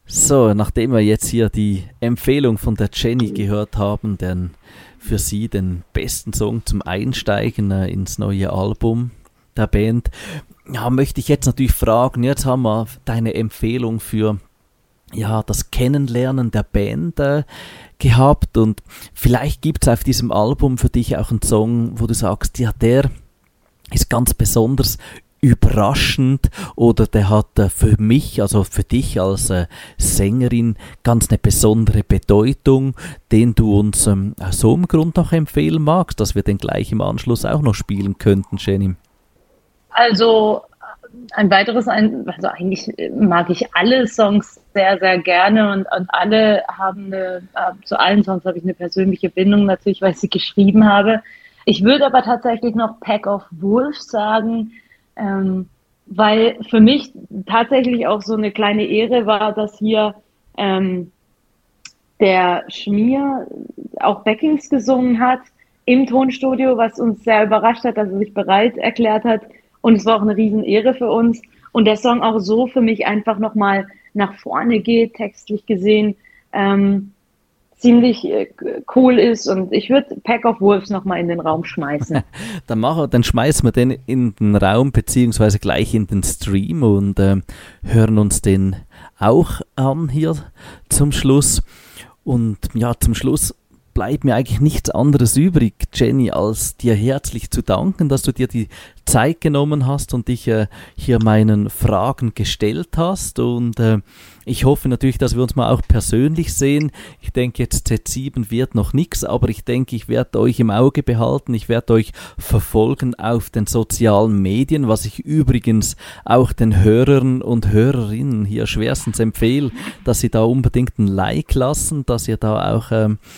So, nachdem wir jetzt hier die Empfehlung von der Jenny gehört haben, denn für sie den besten Song zum Einsteigen ins neue Album der Band, ja, möchte ich jetzt natürlich fragen, jetzt haben wir deine Empfehlung für das Kennenlernen der Band gehabt und vielleicht gibt es auf diesem Album für dich auch einen Song, wo du sagst, ja, der ist ganz besonders überraschend oder der hat für mich, also für dich als Sängerin, ganz eine besondere Bedeutung, den du uns aus so einem Grund noch empfehlen magst, dass wir den gleich im Anschluss auch noch spielen könnten, Jenny? Also also eigentlich mag ich alle Songs sehr, sehr gerne und alle haben zu allen Songs habe ich eine persönliche Bindung natürlich, weil ich sie geschrieben habe. Ich würde aber tatsächlich noch Pack of Wolves sagen, weil für mich tatsächlich auch so eine kleine Ehre war, dass hier der Schmier auch Backings gesungen hat im Tonstudio, was uns sehr überrascht hat, dass er sich bereit erklärt hat. Und es war auch eine Riesenehre für uns. Und der Song auch so für mich einfach nochmal nach vorne geht, textlich gesehen, ziemlich cool ist und ich würde Pack of Wolves nochmal in den Raum schmeißen. Dann schmeißen wir den in den Raum beziehungsweise gleich in den Stream und hören uns den auch an hier zum Schluss. Und ja, zum Schluss bleibt mir eigentlich nichts anderes übrig, Jenny, als dir herzlich zu danken, dass du dir die Zeit genommen hast und dich hier meinen Fragen gestellt hast und ich hoffe natürlich, dass wir uns mal auch persönlich sehen. Ich denke, jetzt Z7 wird noch nichts, aber ich denke, ich werde euch im Auge behalten. Ich werde euch verfolgen auf den sozialen Medien, was ich übrigens auch den Hörern und Hörerinnen hier schwerstens empfehle, dass sie da unbedingt ein Like lassen, dass ihr da auch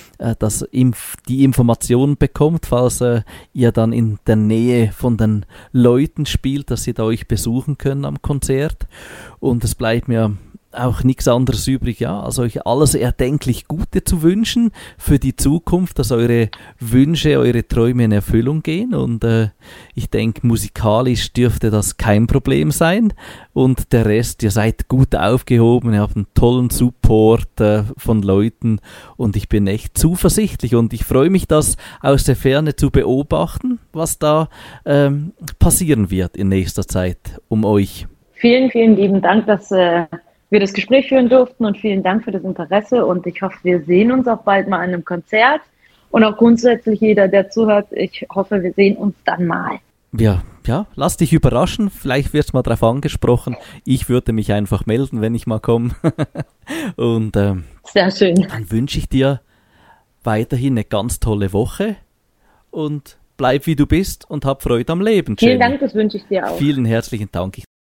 die Informationen bekommt, falls ihr dann in der Nähe von den Leuten spielt, dass sie da euch besuchen können am Konzert. Und es bleibt mir auch nichts anderes übrig, also euch alles erdenklich Gute zu wünschen für die Zukunft, dass eure Wünsche, eure Träume in Erfüllung gehen und ich denke, musikalisch dürfte das kein Problem sein und der Rest, ihr seid gut aufgehoben, ihr habt einen tollen Support von Leuten und ich bin echt zuversichtlich und ich freue mich, das aus der Ferne zu beobachten, was da passieren wird in nächster Zeit um euch. Vielen, vielen lieben Dank, dass wir das Gespräch führen durften und vielen Dank für das Interesse und ich hoffe, wir sehen uns auch bald mal an einem Konzert und auch grundsätzlich jeder, der zuhört, ich hoffe, wir sehen uns dann mal. Ja, lass dich überraschen, vielleicht wirst du mal drauf angesprochen, ich würde mich einfach melden, wenn ich mal komme und sehr schön. Dann wünsche ich dir weiterhin eine ganz tolle Woche und bleib wie du bist und hab Freude am Leben. Vielen Dank, das wünsche ich dir auch. Vielen herzlichen Dank.